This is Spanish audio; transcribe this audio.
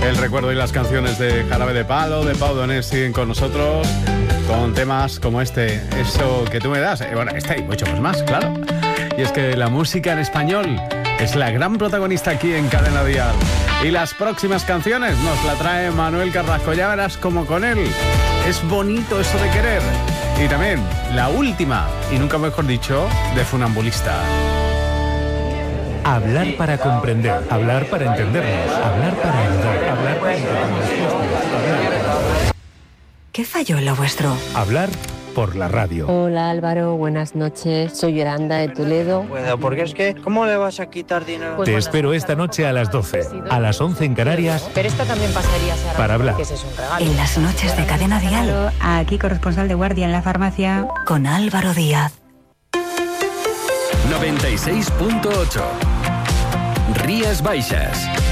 El recuerdo y las canciones de Jarabe de Palo, de Pau Donés siguen con nosotros con temas como este, Eso que tú me das. Bueno, este y muchos más, claro. Y es que la música en español es la gran protagonista aquí en Cadena Dial. Y las próximas canciones nos la trae Manuel Carrasco. Ya verás como con él es bonito eso de querer. Y también la última, y nunca mejor dicho, de Funambulista. Hablar para comprender, hablar para entendernos, hablar para ayudar, hablar para entender. ¿Qué falló en lo vuestro? Hablar por la radio. Hola Álvaro, buenas noches. Soy Yolanda de Toledo. Puedo, porque es que, ¿cómo le vas a quitar dinero? Te espero esta noche a las 12, a las 11 en Canarias. Pero esta también pasaría, Sara, para hablar. Que ese es un regalo. En las noches de Cadena Dial. Aquí corresponsal de guardia en la farmacia. Con Álvaro Díaz. 96.8 Rías Baixas.